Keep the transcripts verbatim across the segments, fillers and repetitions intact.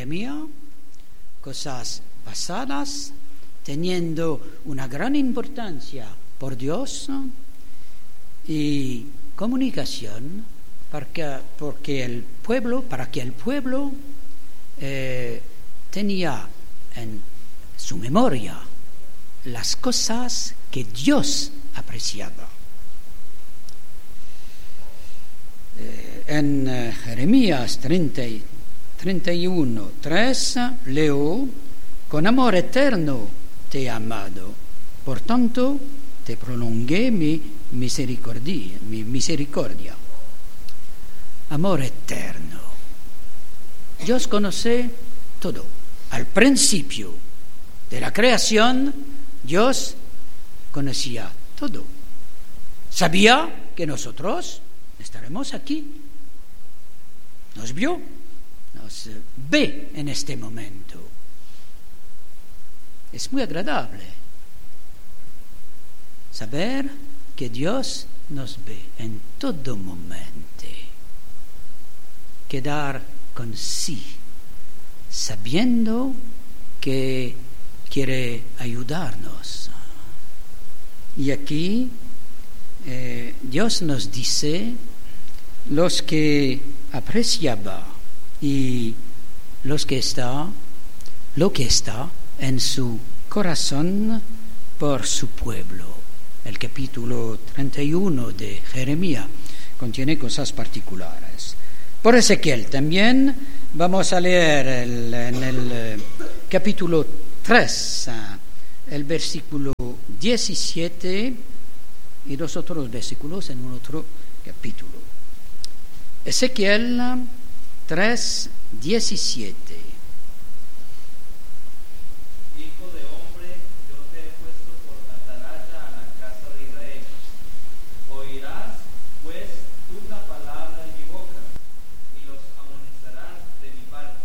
Jeremías, cosas pasadas, teniendo una gran importancia por Dios, y comunicación porque, porque el pueblo, para que el pueblo eh, tenía en su memoria las cosas que Dios apreciaba. Eh, en eh, Jeremías treinta, treinta y uno, tres leo: con amor eterno te he amado, por tanto te prolongué mi misericordia, mi misericordia. Amor eterno. Dios conoce todo. Al principio de la creación, Dios conocía todo. Sabía que nosotros estaremos aquí. Nos vio, nos ve en este momento. Es muy agradable saber que Dios nos ve en todo momento. Quedar con sí, sabiendo que quiere ayudarnos. Y aquí eh, Dios nos dice: los que apreciaba y los que está, lo que está en su corazón por su pueblo. El capítulo treinta y uno de Jeremías contiene cosas particulares. Por Ezequiel también vamos a leer el, en el capítulo tres, el versículo diecisiete y los otros versículos en un otro capítulo. Ezequiel tres, diecisiete. Hijo de hombre, yo te he puesto por atalaya a la casa de Israel. Oirás, pues, tú la palabra en mi boca, y los amonestarás de mi parte.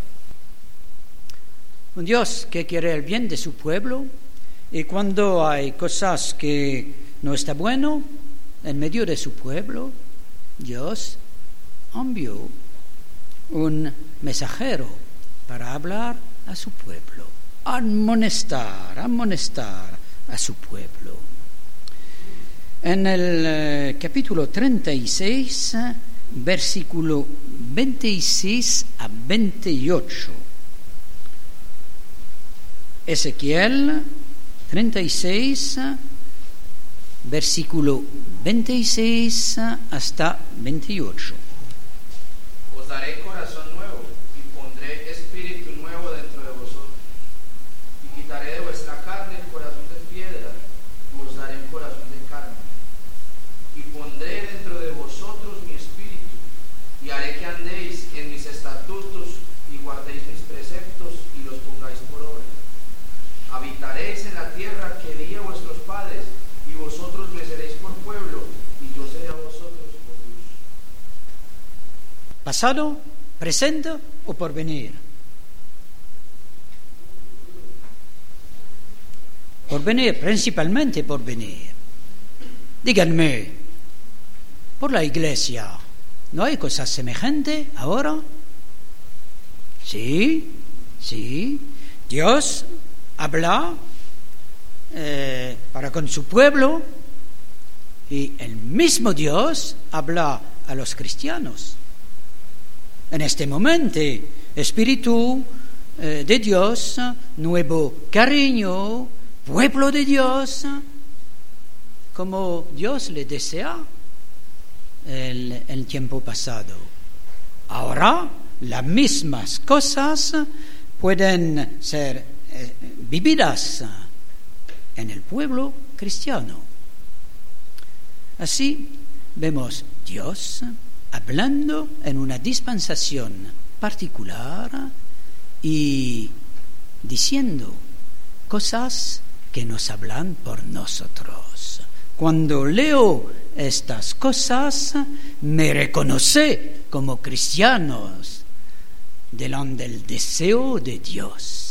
Un Dios que quiere el bien de su pueblo, y cuando hay cosas que no está bueno en medio de su pueblo, Dios envió un mensajero para hablar a su pueblo, amonestar, amonestar a su pueblo. En el eh, capítulo treinta y seis, versículo veintiséis a veintiocho. Ezequiel treinta y seis, versículo veintiséis hasta veintiocho. Os daré corazón nuevo y pondré espíritu nuevo dentro de vosotros. Y quitaré de vuestra carne el corazón de piedra y os daré un corazón de carne. Y pondré dentro de vosotros mi espíritu y haré que andéis en mis estatutos y guardéis mis preceptos y los pongáis por obra. Habitaréis en la tierra que di a vuestros padres y vosotros me seréis por pueblo y yo seré a vosotros por Dios. ¿Pasado, presente o porvenir? Porvenir, principalmente porvenir. Díganme, por la iglesia, ¿no hay cosas semejantes ahora? Sí, sí. Dios habla eh, para con su pueblo y el mismo Dios habla a los cristianos. En este momento, Espíritu eh, de Dios, nuevo cariño, pueblo de Dios, como Dios le desea el, el tiempo pasado. Ahora, las mismas cosas pueden ser eh, vividas en el pueblo cristiano. Así vemos Dios hablando en una dispensación particular y diciendo cosas que nos hablan por nosotros. Cuando leo estas cosas, me reconoce como cristianos delante del deseo de Dios.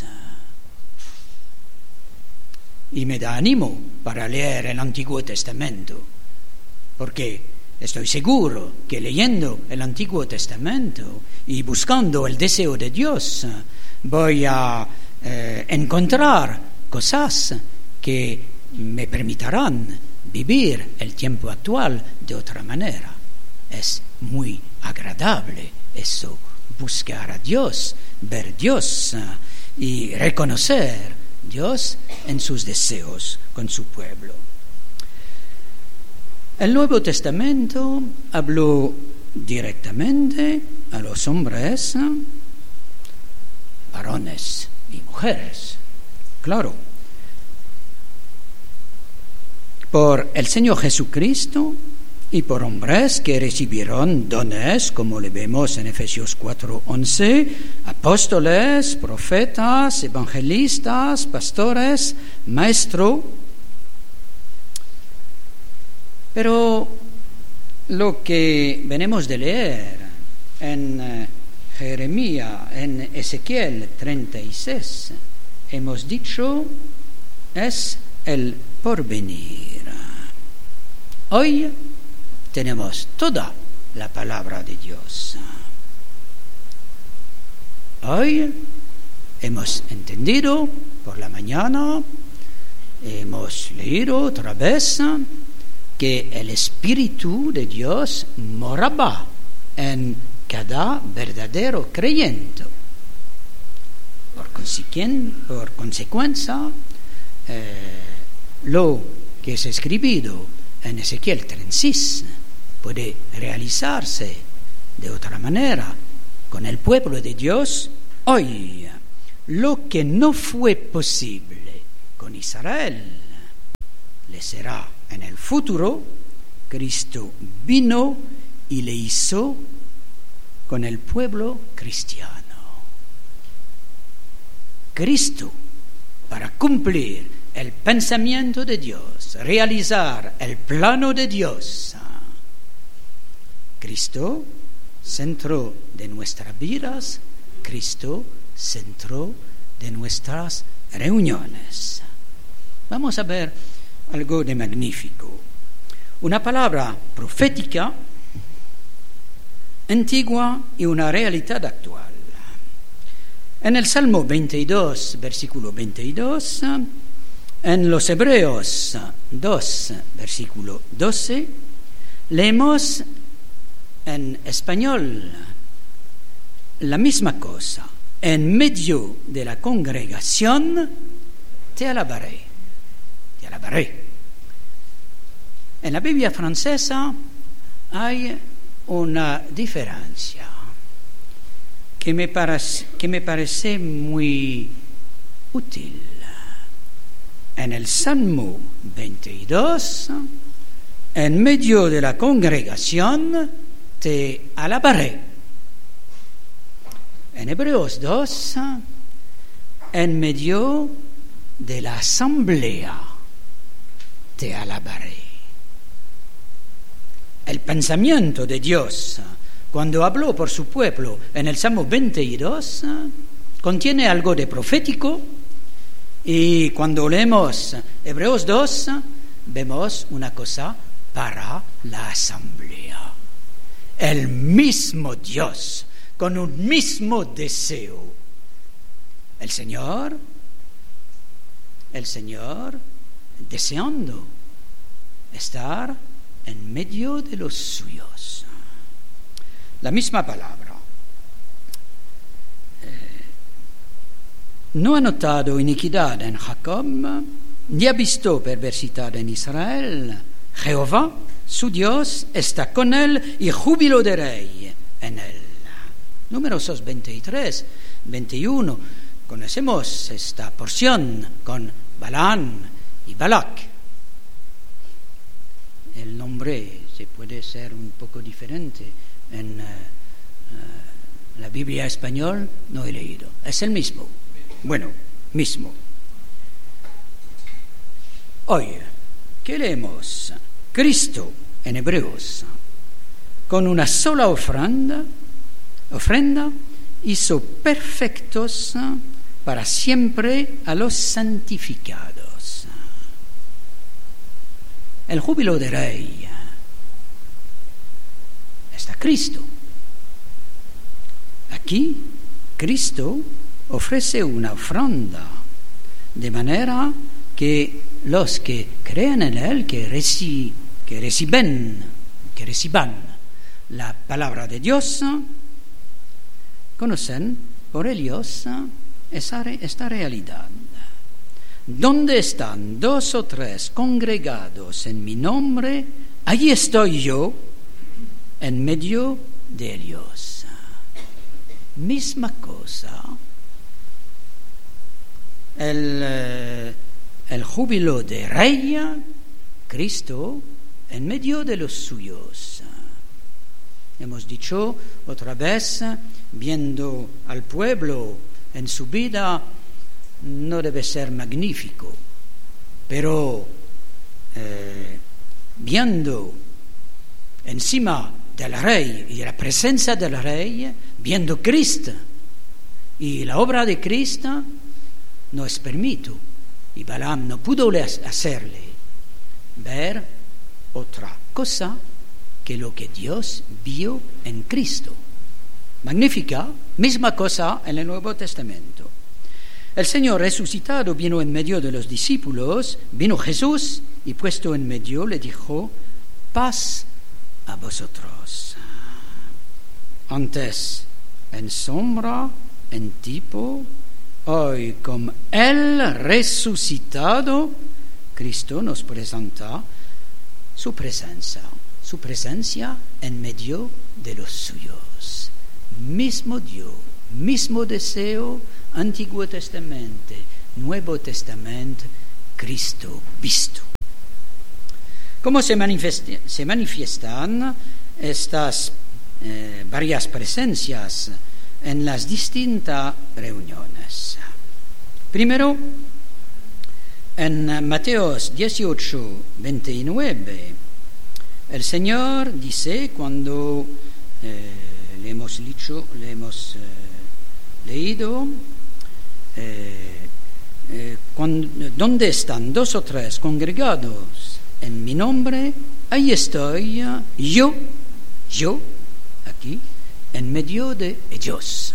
Y me da ánimo para leer el Antiguo Testamento, porque estoy seguro que leyendo el Antiguo Testamento y buscando el deseo de Dios, voy a eh, encontrar cosas que me permitirán vivir el tiempo actual de otra manera. Es muy agradable eso, buscar a Dios, ver a Dios uh, y reconocer a Dios en sus deseos con su pueblo. El Nuevo Testamento habló directamente a los hombres, varones y mujeres, claro, por el Señor Jesucristo y por hombres que recibieron dones, como le vemos en Efesios cuatro once, apóstoles, profetas, evangelistas, pastores, maestros. Pero lo que venimos de leer en uh, Jeremías, en Ezequiel treinta y seis, hemos dicho, es el porvenir. Hoy tenemos toda la palabra de Dios. Hoy hemos entendido por la mañana, hemos leído otra vez que el Espíritu de Dios moraba en cada verdadero creyente. Por consiguiente, por consecuencia, eh, lo que es escrito en Ezequiel treinta y seis puede realizarse de otra manera con el pueblo de Dios hoy. Lo que no fue posible con Israel le será en el futuro. Cristo vino y le hizo con el pueblo cristiano. Cristo, para cumplir el pensamiento de Dios, realizar el plano de Dios, Cristo, centro de nuestras vidas, Cristo, centro de nuestras reuniones. Vamos a ver algo de magnífico. Una palabra profética, antigua y una realidad actual. En el Salmo veintidós, versículo veintidós, en los Hebreos dos, versículo doce, leemos en español la misma cosa. En medio de la congregación te alabaré. Te alabaré. En la Biblia francesa hay una diferencia que me parece, que me parece muy útil. En el Salmo veintidós, en medio de la congregación te alabaré. En Hebreos dos, en medio de la asamblea te alabaré. El pensamiento de Dios, cuando habló por su pueblo en el Salmo veintidós, contiene algo de profético, y cuando leemos Hebreos dos, vemos una cosa para la asamblea. El mismo Dios, con un mismo deseo. El Señor, el Señor deseando estar en medio de los suyos. La misma palabra. Eh, no ha notado iniquidad en Jacob, ni ha visto perversidad en Israel. Jehová, su Dios, está con él y júbilo de rey en él. Números veintitrés, veintiuno. Conocemos esta porción con Balán y Balac. El nombre se puede ser un poco diferente. En uh, uh, la Biblia español no he leído. Es el mismo. Bueno, mismo. Hoy, ¿qué leemos? Cristo en Hebreos, con una sola ofrenda, ofrenda hizo perfectos para siempre a los santificados. El júbilo de rey está Cristo. Aquí, Cristo ofrece una ofrenda, de manera que los que creen en Él, que, reci, que reciben, que reciban la palabra de Dios, conocen por ellos esa, esta realidad. Donde están dos o tres congregados en mi nombre, allí estoy yo en medio de ellos. Misma cosa. El, el júbilo de rey, Cristo en medio de los suyos. Hemos dicho otra vez, viendo al pueblo en su vida, no debe ser magnífico, pero eh, viendo encima del rey y de la presencia del rey, viendo Cristo y la obra de Cristo, no es permitido, y Balaam no pudo hacerle ver otra cosa que lo que Dios vio en Cristo. Magnífica, misma cosa en el Nuevo Testamento. El Señor resucitado vino en medio de los discípulos, vino Jesús y puesto en medio le dijo: paz a vosotros. Antes en sombra, en tipo, hoy como el resucitado, Cristo nos presenta su presencia, su presencia en medio de los suyos. Mismo Dios, mismo deseo, Antiguo Testamento, Nuevo Testamento, Cristo visto. ¿Cómo se, manifiesti- se manifiestan estas eh, varias presencias en las distintas reuniones? Primero, en Mateo dieciocho, veintinueve, el Señor dice, cuando eh, le hemos, dicho, le hemos eh, leído, eh, eh, cuando, donde están dos o tres congregados en mi nombre, ahí estoy yo, yo, aquí, en medio de ellos.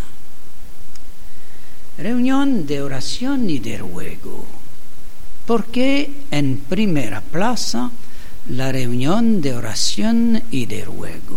Reunión de oración y de ruego. ¿Por qué en primera plaza la reunión de oración y de ruego?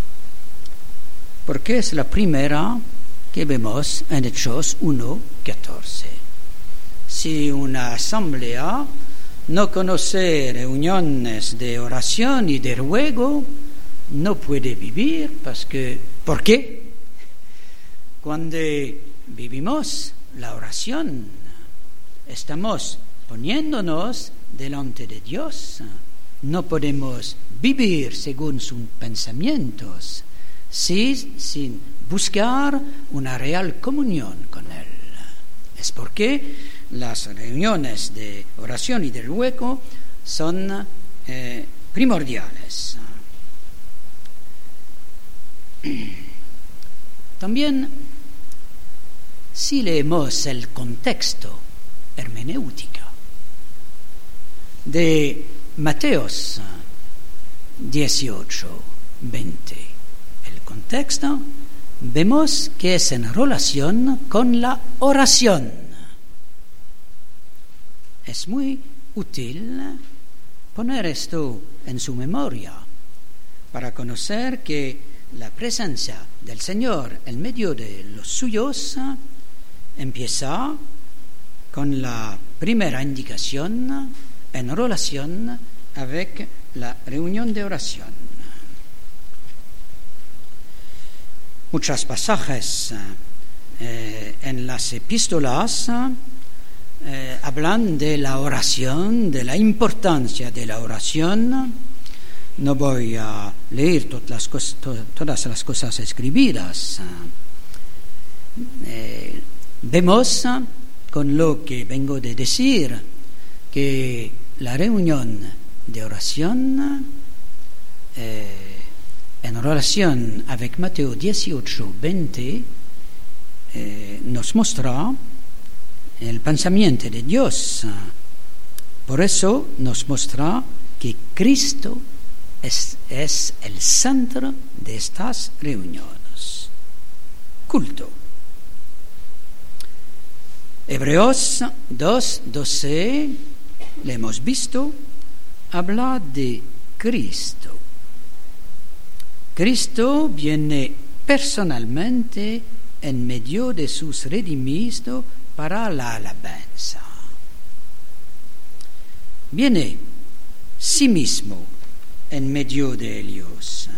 Porque es la primera que vemos en Hechos uno, catorce. Si una asamblea no conoce reuniones de oración y de ruego, no puede vivir, porque, ¿por qué? Cuando vivimos la oración, estamos poniéndonos delante de Dios. No podemos vivir según sus pensamientos, si, sin buscar una real comunión con Él. Es porque las reuniones de oración y de ruego son eh, primordiales. También, si leemos el contexto hermenéutico de Mateo dieciocho, veinte, el contexto, vemos que es en relación con la oración. Es muy útil poner esto en su memoria para conocer que la presencia del Señor en medio de los suyos empieza con la primera indicación en relación avec la reunión de oración. Muchos pasajes eh, en las epístolas eh, hablan de la oración, de la importancia de la oración. No voy a leer todas las cosas, to, todas las cosas escritas. Eh, vemos con lo que vengo de decir que la reunión de oración eh, en relación avec Mateo dieciocho, veinte eh, nos muestra el pensamiento de Dios. Por eso nos muestra que Cristo es, es el centro de estas reuniones. Culto. Hebreos dos doce, le hemos visto, habla de Cristo. Cristo viene personalmente en medio de sus redimidos para la alabanza. Viene sí mismo en medio de ellos.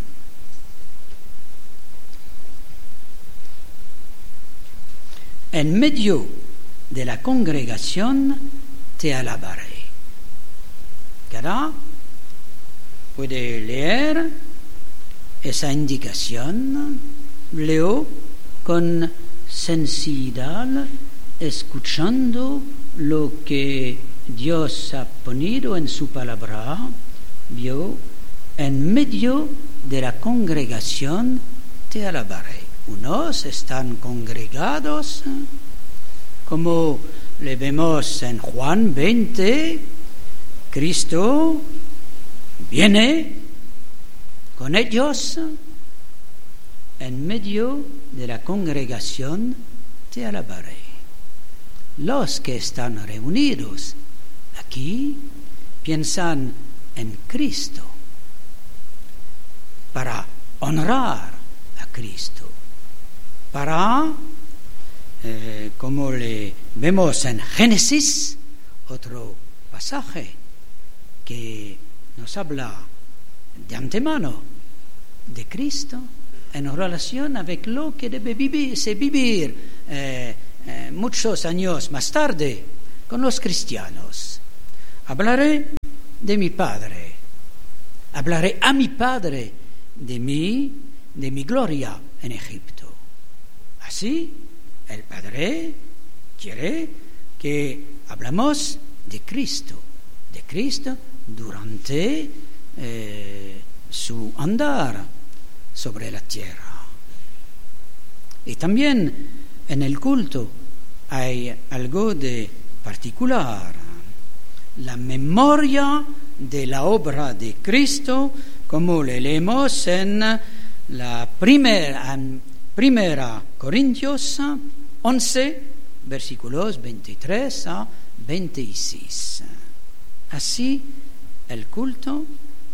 En medio de la congregación te alabaré. Cada puede leer esa indicación, leo con sensibilidad, escuchando lo que Dios ha ponido en su palabra, vio, en medio de la congregación te alabaré. Unos están congregados, como le vemos en Juan veinte, Cristo viene con ellos, en medio de la congregación te alabaré. Los que están reunidos aquí piensan en Cristo para honrar a Cristo, para, eh, como le vemos en Génesis, otro pasaje que nos habla de antemano de Cristo en relación avec lo que debe vivirse, vivir eh, eh, muchos años más tarde con los cristianos. Hablaré de mi Padre, hablaré a mi Padre de mí, de mi gloria en Egipto. Así, el Padre quiere que hablamos de Cristo, de Cristo durante eh, su andar sobre la tierra. Y también en el culto hay algo de particular, la memoria de la obra de Cristo, como le leemos en la primera, primera Corintios once, versículos veintitrés a veintiséis. Así, el culto,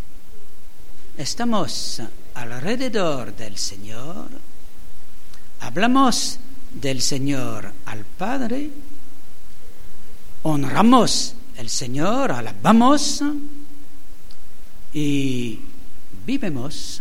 estamos alrededor del Señor, hablamos del Señor al Padre, honramos al Señor, alabamos y vivimos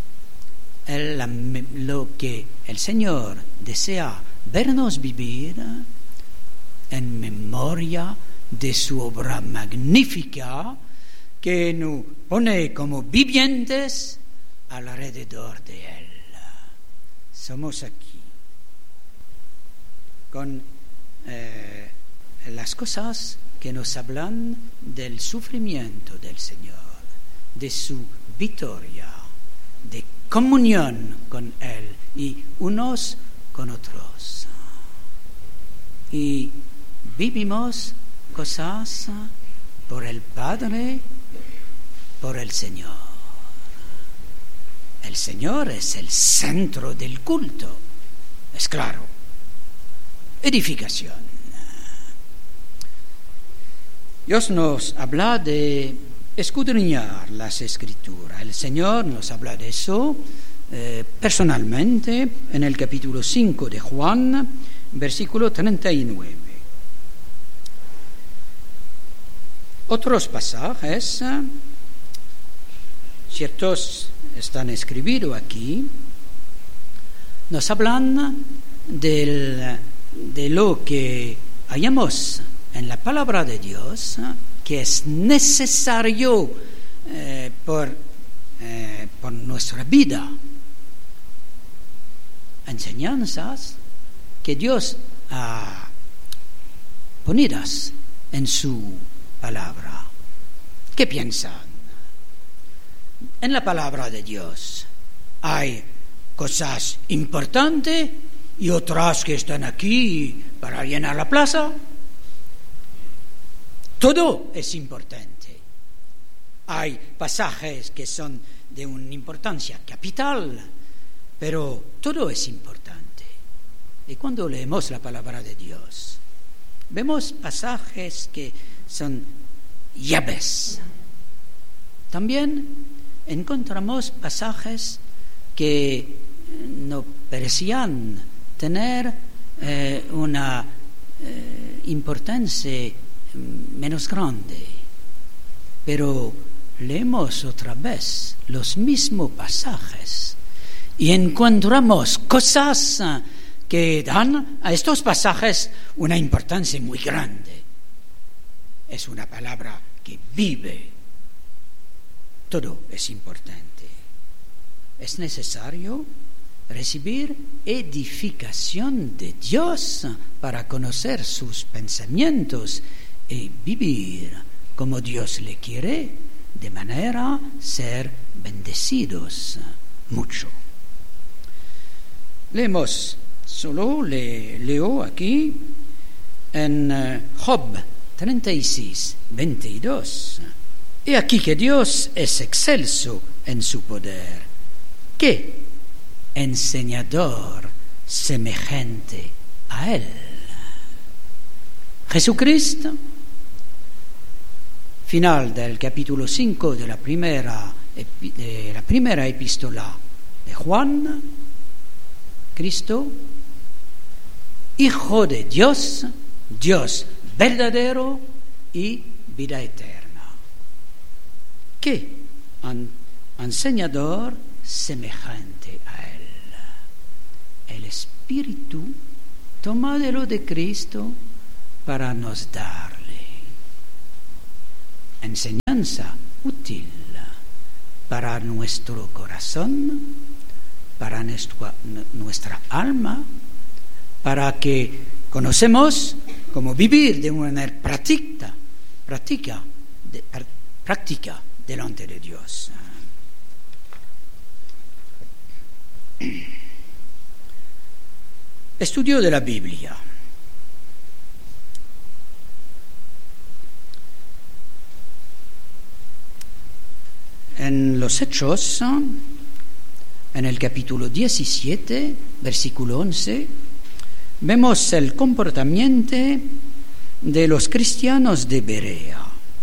el, lo que el Señor desea vernos vivir en memoria de su obra magnífica que nos pone como vivientes alrededor de Él. Somos aquí con eh, las cosas que nos hablan del sufrimiento del Señor, de su victoria, de comunión con Él y unos con otros. Y vivimos cosas por el Padre, por el Señor. El Señor es el centro del culto, es claro. Edificación. Dios nos habla de escudriñar las Escrituras. El Señor nos habla de eso eh, personalmente en el capítulo cinco de Juan, versículo treinta y nueve. Otros pasajes, ciertos están escritos aquí, nos hablan del, de lo que hallamos en la palabra de Dios, que es necesario eh, por, eh, por nuestra vida. Enseñanzas que Dios ha ponidas en su palabra. ¿Qué piensan? En la palabra de Dios hay cosas importantes y otras que están aquí para llenar la plaza. Todo es importante. Hay pasajes que son de una importancia capital, pero todo es importante. Y cuando leemos la palabra de Dios, Vemos pasajes que son llaves. También encontramos pasajes que no parecían tener eh, una eh, importancia menos grande, pero leemos otra vez los mismos pasajes y encontramos cosas que dan a estos pasajes una importancia muy grande. Es una palabra que vive. Todo es importante. Es necesario recibir edificación de Dios para conocer sus pensamientos y vivir como Dios le quiere, de manera ser bendecidos mucho. Leemos, solo le, leo aquí en uh, Job treinta y seis, veintidós. He aquí que Dios es excelso en su poder. ¿Qué enseñador semejante a Él? Jesucristo, final del capítulo cinco de la primera, de la primera epístola de Juan, Cristo, Hijo de Dios, Dios verdadero y vida eterna. ¿Qué enseñador semejante a Él? El Espíritu toma de lo de Cristo para nos darle enseñanza útil para nuestro corazón, para nuestra, nuestra alma, para que conocemos cómo vivir de una manera práctica, práctica, de, práctica delante de Dios. Estudio de la Biblia. En los Hechos, en el capítulo diecisiete, versículo once, vemos el comportamiento de los cristianos de Berea.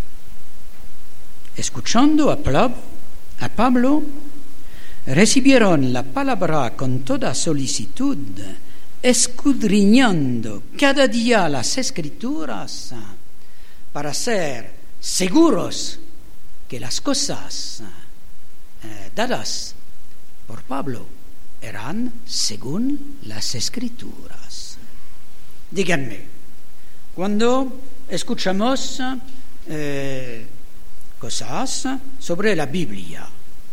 Escuchando a Pablo, a Pablo, recibieron la palabra con toda solicitud, escudriñando cada día las Escrituras para ser seguros que las cosas eh, dadas por Pablo eran según las Escrituras. Díganme, cuando escuchamos eh, cosas sobre la Biblia,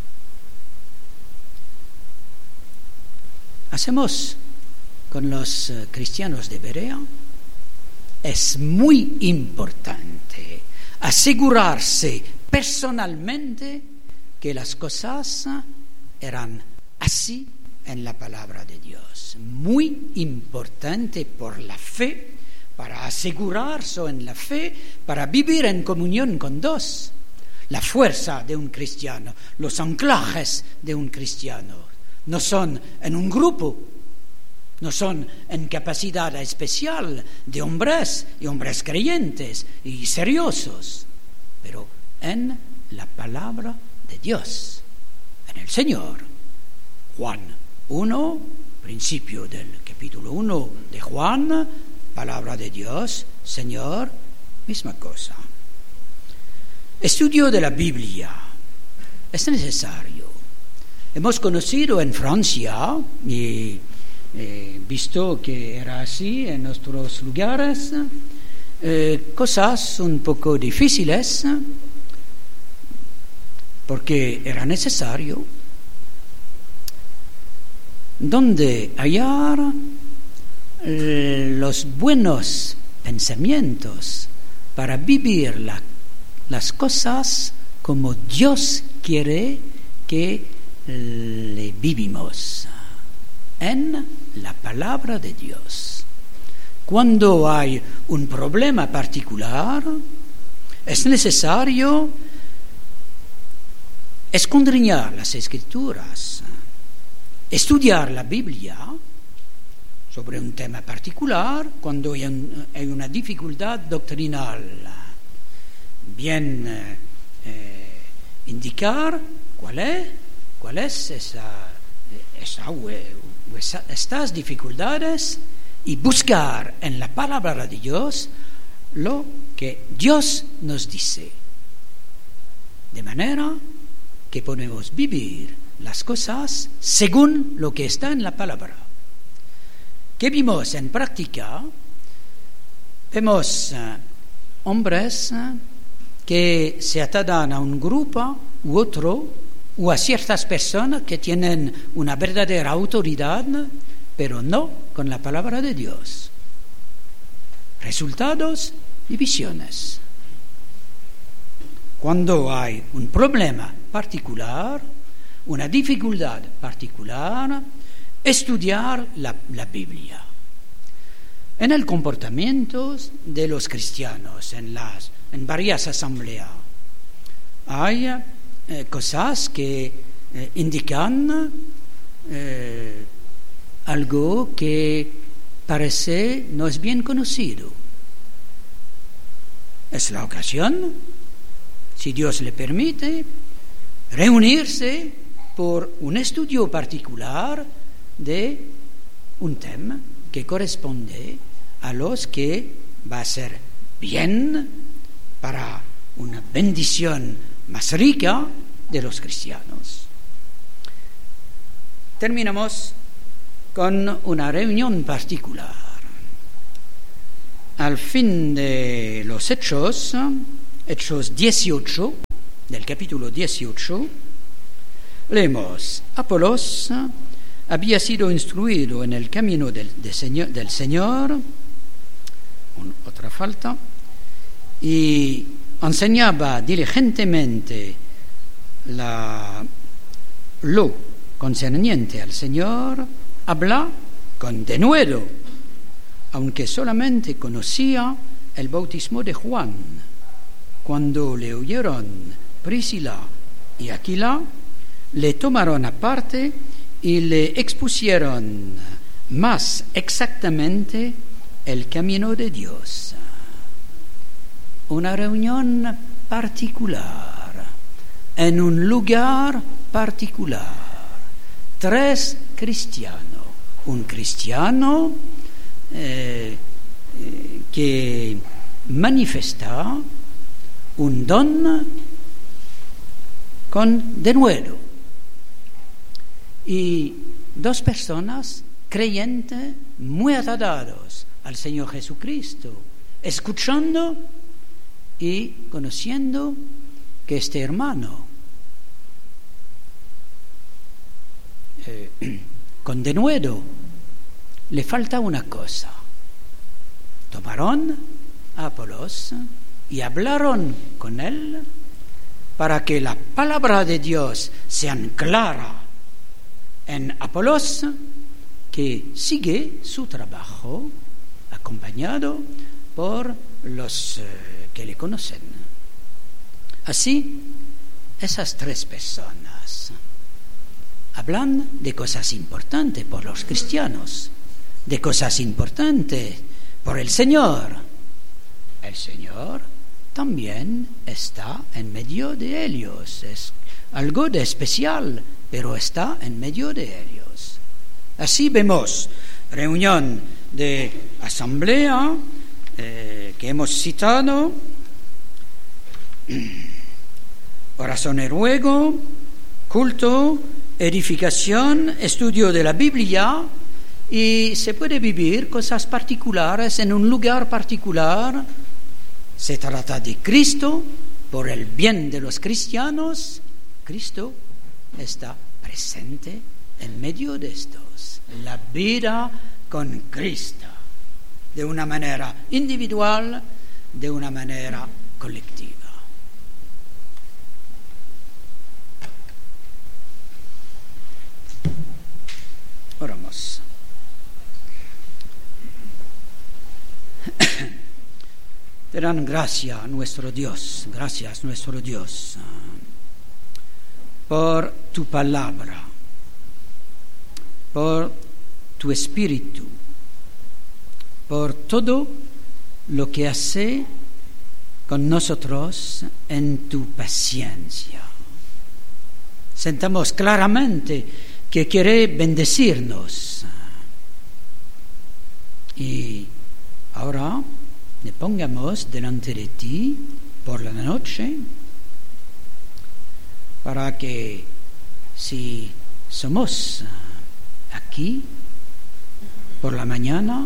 hacemos con los cristianos de Berea, es muy importante asegurarse personalmente que las cosas eran así en la palabra de Dios. Muy importante por la fe, para asegurarse en la fe, para vivir en comunión con Dios. La fuerza de un cristiano, los anclajes de un cristiano, no son en un grupo, no son en capacidad especial de hombres y hombres creyentes y seriosos, pero en la palabra de Dios, en el Señor. Juan uno, principio del capítulo uno de Juan, palabra de Dios, Señor, misma cosa. Estudio de la Biblia es necesario. Hemos conocido en Francia y eh, visto que era así en nuestros lugares, eh, cosas un poco difíciles, porque era necesario donde hallar los buenos pensamientos para vivir la, las cosas como Dios quiere que le vivimos en la palabra de Dios. Cuando hay un problema particular, es necesario escudriñar las Escrituras, estudiar la Biblia sobre un tema particular, cuando hay, un, hay una dificultad doctrinal, bien eh, eh, indicar cuál es, cuál es esa, esa, o esa, estas dificultades y buscar en la palabra de Dios lo que Dios nos dice, de manera que podemos vivir las cosas según lo que está en la palabra. ¿Qué vimos en práctica? Vemos uh, hombres uh, que se atan a un grupo u otro, o a ciertas personas que tienen una verdadera autoridad, pero no con la palabra de Dios. Resultados, divisiones. Cuando hay un problema particular, una dificultad particular, estudiar la, la Biblia. En el comportamiento de los cristianos, en, las, en varias asambleas, hay eh, cosas que eh, indican eh, algo que parece no es bien conocido. Es la ocasión, si Dios le permite, reunirse por un estudio particular de un tema que corresponde a los que va a ser bien para una bendición más rica de los cristianos. Terminamos con una reunión particular. Al fin de los Hechos, Hechos dieciocho, del capítulo dieciocho, leemos: Apolos había sido instruido en el camino del, de señor, del Señor, un, otra falta, y enseñaba diligentemente la, lo concerniente al Señor, habla con denuedo, aunque solamente conocía el bautismo de Juan. Cuando le oyeron Priscila y Aquila, le tomaron aparte y le expusieron más exactamente el camino de Dios. Una reunión particular, en un lugar particular. Tres cristianos. Un cristiano eh, eh, que manifiesta un don con denuedo. Y dos personas creyentes muy atados al Señor Jesucristo, escuchando y conociendo que este hermano eh, con denuedo le falta una cosa. Tomaron a Apolos y hablaron con él para que la palabra de Dios sea clara en Apolos, que sigue su trabajo acompañado por los eh, que le conocen. Así, esas tres personas hablan de cosas importantes por los cristianos, de cosas importantes por el Señor. El Señor también está en medio de ellos. Es algo de especial, pero está en medio de ellos. Así vemos reunión de asamblea eh, que hemos citado, oración y ruego, culto, edificación, estudio de la Biblia, y se puede vivir cosas particulares en un lugar particular. Se trata de Cristo, por el bien de los cristianos. Cristo está presente en medio de estos. La vida con Cristo, de una manera individual, de una manera colectiva. Oramos. Te dan gracias, nuestro Dios, gracias, nuestro Dios, por tu palabra, por tu espíritu por todo lo que hace con nosotros en tu paciencia. Sentamos claramente que quiere bendecirnos. Y ahora le pongamos delante de ti por la noche para que si somos aquí por la mañana,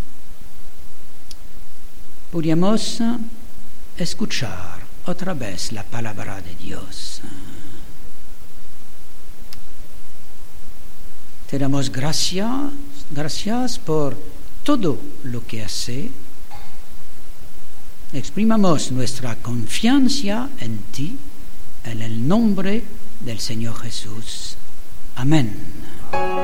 podamos escuchar otra vez la palabra de Dios. Te damos gracias, gracias por todo lo que hace. Exprimamos nuestra confianza en ti, en el nombre del Señor Jesús. Amén.